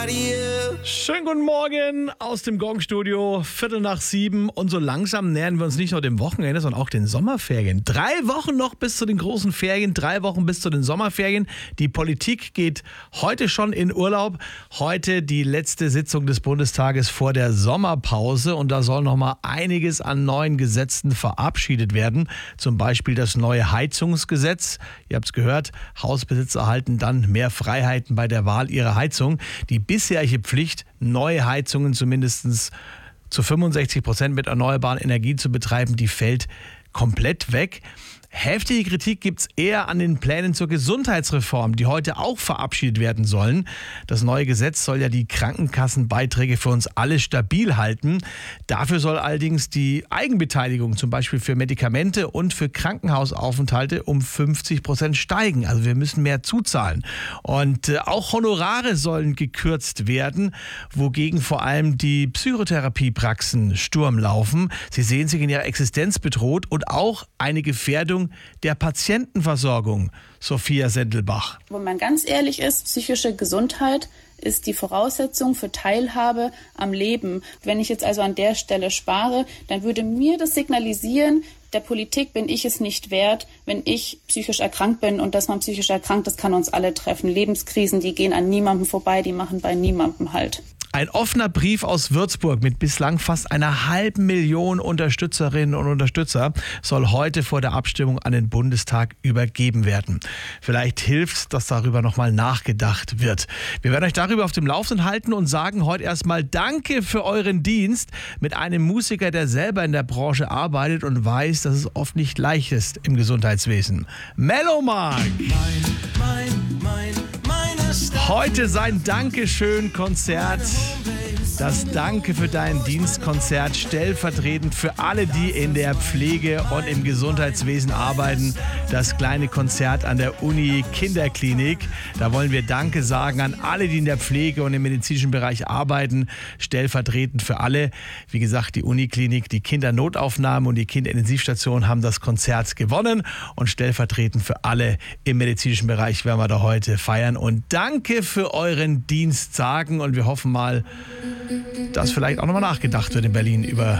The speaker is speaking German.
Schönen guten Morgen aus dem Gong-Studio, 6:45 und so langsam nähern wir uns nicht nur dem Wochenende, sondern auch den Sommerferien. 3 Wochen noch bis zu den großen Ferien, 3 Wochen bis zu den Sommerferien. Die Politik geht heute schon in Urlaub. Heute die letzte Sitzung des Bundestages vor der Sommerpause und da soll noch mal einiges an neuen Gesetzen verabschiedet werden. Zum Beispiel das neue Heizungsgesetz. Ihr habt es gehört, Hausbesitzer erhalten dann mehr Freiheiten bei der Wahl ihrer Heizung. Die bisherige Pflicht, neue Heizungen zumindest zu 65% mit erneuerbaren Energien zu betreiben, die fällt komplett weg. Heftige Kritik gibt es eher an den Plänen zur Gesundheitsreform, die heute auch verabschiedet werden sollen. Das neue Gesetz soll ja die Krankenkassenbeiträge für uns alle stabil halten. Dafür soll allerdings die Eigenbeteiligung zum Beispiel für Medikamente und für Krankenhausaufenthalte um 50% steigen. Also wir müssen mehr zuzahlen. Und auch Honorare sollen gekürzt werden, wogegen vor allem die Psychotherapiepraxen Sturm laufen. Sie sehen sich in ihrer Existenz bedroht und auch eine Gefährdung der Patientenversorgung. Sophia Sendelbach. Wenn man ganz ehrlich ist, psychische Gesundheit ist die Voraussetzung für Teilhabe am Leben. Wenn ich jetzt also an der Stelle spare, dann würde mir das signalisieren, der Politik bin ich es nicht wert, wenn ich psychisch erkrankt bin. Und dass man psychisch erkrankt, das kann uns alle treffen. Lebenskrisen, die gehen an niemandem vorbei, die machen bei niemandem Halt. Ein offener Brief aus Würzburg mit bislang fast 500.000 Unterstützerinnen und Unterstützer soll heute vor der Abstimmung an den Bundestag übergeben werden. Vielleicht hilft, dass darüber nochmal nachgedacht wird. Wir werden euch darüber auf dem Laufenden halten und sagen heute erstmal Danke für euren Dienst mit einem Musiker, der selber in der Branche arbeitet und weiß, dass es oft nicht leicht ist im Gesundheitswesen. Melomark! Heute sein Dankeschön-Konzert. Das Danke für deinen Dienstkonzert stellvertretend für alle, die in der Pflege und im Gesundheitswesen arbeiten. Das kleine Konzert an der Uni Kinderklinik. Da wollen wir Danke sagen an alle, die in der Pflege und im medizinischen Bereich arbeiten. Stellvertretend für alle. Wie gesagt, die Uniklinik, die Kindernotaufnahme und die Kinderintensivstation haben das Konzert gewonnen. Und stellvertretend für alle im medizinischen Bereich werden wir da heute feiern. Und Danke für euren Dienst sagen. Und wir hoffen mal, dass vielleicht auch nochmal nachgedacht wird in Berlin über